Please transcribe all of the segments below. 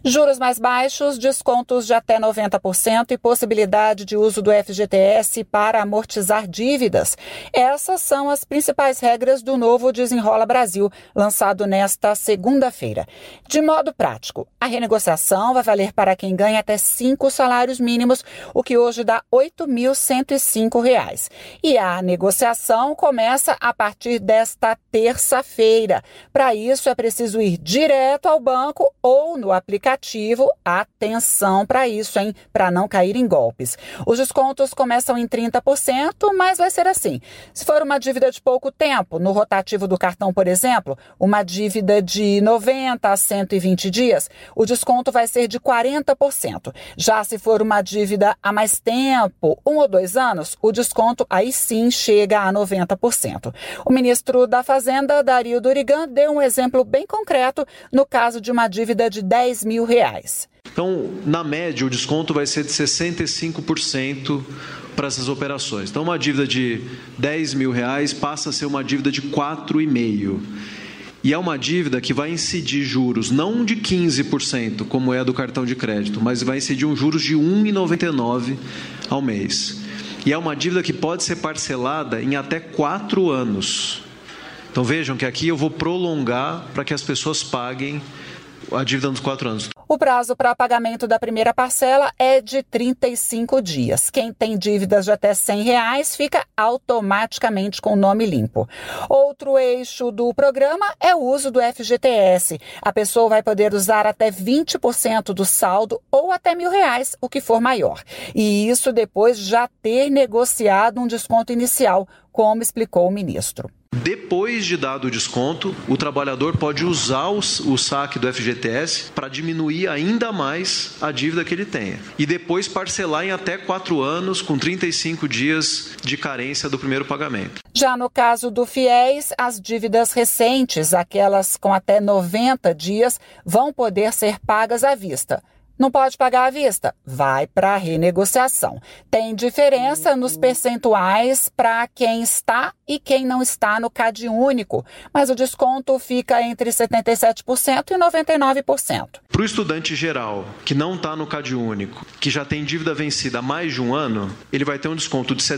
Juros mais baixos, descontos de até 90% e possibilidade de uso do FGTS para amortizar dívidas. Essas são as principais regras do novo Desenrola Brasil, lançado nesta segunda-feira. De modo prático, a renegociação vai valer para quem ganha até 5 salários mínimos, o que hoje dá R$ 8.105. E a negociação começa a partir desta terça-feira. Para isso, é preciso ir direto ao banco ou no aplicativo. Atenção para isso, hein? Para não cair em golpes. Os descontos começam em 30%, mas vai ser assim. Se for uma dívida de pouco tempo, no rotativo do cartão, por exemplo, uma dívida de 90 a 120 dias, o desconto vai ser de 40%. Já se for uma dívida há mais tempo, 1 ou 2 anos, o desconto aí sim chega a 90%. O ministro da Fazenda, Dario Durigan, deu um exemplo bem concreto no caso de uma dívida de R$ 10.000. Então, na média, o desconto vai ser de 65% para essas operações. Então, uma dívida de R$ 10.000 passa a ser uma dívida de 4,5%. E é uma dívida que vai incidir juros não de 15%, como é a do cartão de crédito, mas vai incidir juros de R$ 1,99 ao mês. E é uma dívida que pode ser parcelada em até 4 anos. Então, vejam que aqui eu vou prolongar para que as pessoas paguem a dívida nos 4 anos. O prazo para pagamento da primeira parcela é de 35 dias. Quem tem dívidas de até R$ 100 fica automaticamente com o nome limpo. Outro eixo do programa é o uso do FGTS. A pessoa vai poder usar até 20% do saldo ou até R$ 1.000, o que for maior. E isso depois já ter negociado um desconto inicial, como explicou o ministro. Depois de dado o desconto, o trabalhador pode usar o saque do FGTS para diminuir ainda mais a dívida que ele tenha. E depois parcelar em até 4 anos, com 35 dias de carência do primeiro pagamento. Já no caso do FIES, as dívidas recentes, aquelas com até 90 dias, vão poder ser pagas à vista. Não pode pagar à vista? Vai para a renegociação. Tem diferença nos percentuais para quem está e quem não está no CadÚnico, mas o desconto fica entre 77% e 99%. Para o estudante geral que não está no CadÚnico, que já tem dívida vencida há mais de um ano, ele vai ter um desconto de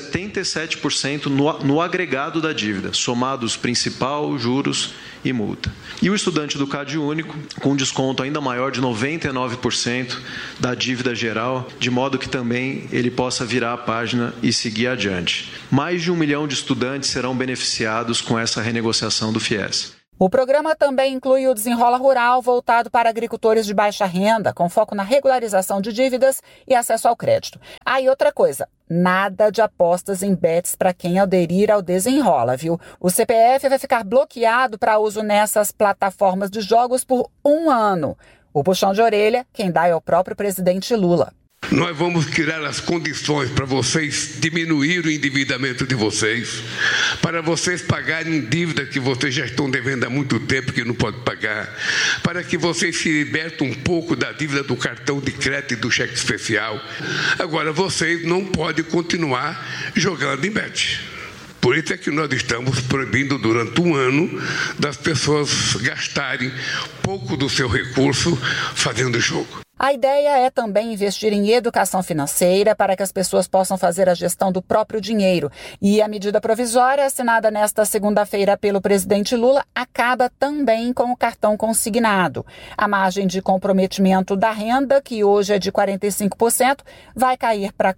77% no agregado da dívida, somados principal, juros e multa. E o estudante do CadÚnico, com um desconto ainda maior de 99% da dívida geral, de modo que também ele possa virar a página e seguir adiante. Mais de 1 milhão de estudantes serão beneficiados com essa renegociação do FIES. O programa também inclui o Desenrola Rural, voltado para agricultores de baixa renda, com foco na regularização de dívidas e acesso ao crédito. E outra coisa, nada de apostas em bets para quem aderir ao Desenrola, viu? O CPF vai ficar bloqueado para uso nessas plataformas de jogos por 1 ano. O puxão de orelha, quem dá é o próprio presidente Lula. Nós vamos criar as condições para vocês diminuir o endividamento de vocês, para vocês pagarem dívida que vocês já estão devendo há muito tempo que não podem pagar, para que vocês se libertem um pouco da dívida do cartão de crédito e do cheque especial. Agora, vocês não podem continuar jogando em bet. Por isso é que nós estamos proibindo durante 1 ano das pessoas gastarem pouco do seu recurso fazendo jogo. A ideia é também investir em educação financeira para que as pessoas possam fazer a gestão do próprio dinheiro. E a medida provisória, assinada nesta segunda-feira pelo presidente Lula, acaba também com o cartão consignado. A margem de comprometimento da renda, que hoje é de 45%, vai cair para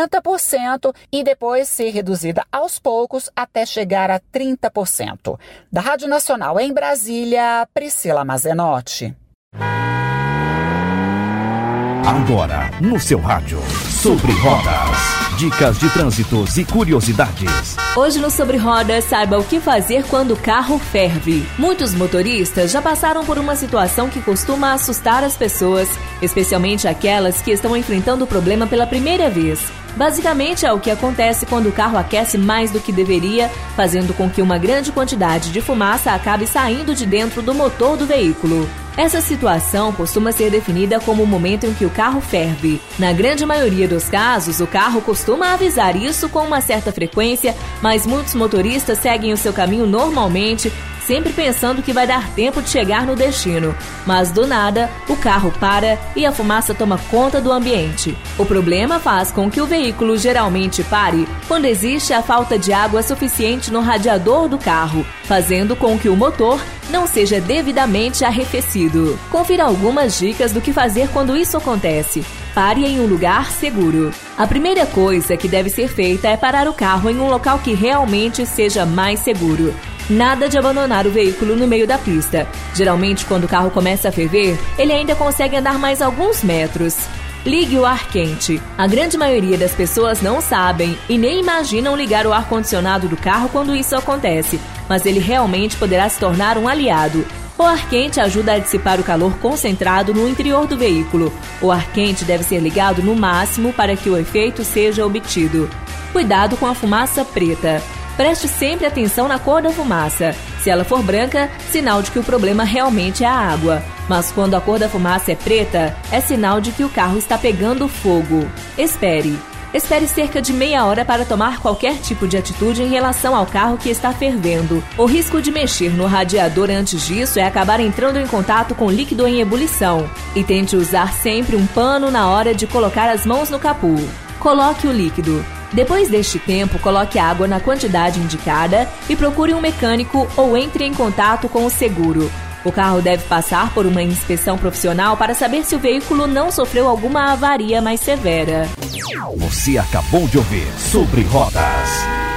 40% e depois ser reduzida aos poucos até chegar a 30%. Da Rádio Nacional em Brasília, Priscila Mazenotti. Agora, no seu rádio, Sobre Rodas. Dicas de trânsitos e curiosidades. Hoje no Sobre Rodas, saiba o que fazer quando o carro ferve. Muitos motoristas já passaram por uma situação que costuma assustar as pessoas, especialmente aquelas que estão enfrentando o problema pela primeira vez. Basicamente é o que acontece quando o carro aquece mais do que deveria, fazendo com que uma grande quantidade de fumaça acabe saindo de dentro do motor do veículo. Essa situação costuma ser definida como o momento em que o carro ferve. Na grande maioria dos casos, o carro costuma avisar isso com uma certa frequência, mas muitos motoristas seguem o seu caminho normalmente, sempre pensando que vai dar tempo de chegar no destino. Mas do nada, o carro para e a fumaça toma conta do ambiente. O problema faz com que o veículo geralmente pare quando existe a falta de água suficiente no radiador do carro, fazendo com que o motor não seja devidamente arrefecido. Confira algumas dicas do que fazer quando isso acontece. Pare em um lugar seguro. A primeira coisa que deve ser feita é parar o carro em um local que realmente seja mais seguro. Nada de abandonar o veículo no meio da pista. Geralmente, quando o carro começa a ferver, ele ainda consegue andar mais alguns metros. Ligue o ar quente. A grande maioria das pessoas não sabem e nem imaginam ligar o ar-condicionado do carro quando isso acontece, mas ele realmente poderá se tornar um aliado. O ar quente ajuda a dissipar o calor concentrado no interior do veículo. O ar quente deve ser ligado no máximo para que o efeito seja obtido. Cuidado com a fumaça preta. Preste sempre atenção na cor da fumaça. Se ela for branca, sinal de que o problema realmente é a água. Mas quando a cor da fumaça é preta, é sinal de que o carro está pegando fogo. Espere. Espere cerca de meia hora para tomar qualquer tipo de atitude em relação ao carro que está fervendo. O risco de mexer no radiador antes disso é acabar entrando em contato com líquido em ebulição. E tente usar sempre um pano na hora de colocar as mãos no capô. Coloque o líquido. Depois deste tempo, coloque a água na quantidade indicada e procure um mecânico ou entre em contato com o seguro. O carro deve passar por uma inspeção profissional para saber se o veículo não sofreu alguma avaria mais severa. Você acabou de ouvir Sobre Rodas.